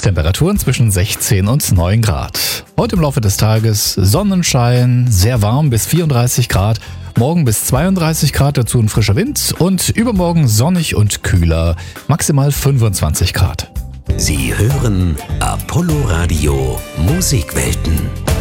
Temperaturen zwischen 16 und 9 Grad. Heute im Laufe des Tages Sonnenschein, sehr warm bis 34 Grad. Morgen bis 32 Grad, dazu ein frischer Wind. Und übermorgen sonnig und kühler, maximal 25 Grad. Sie hören Apollo Radio Musikwelten.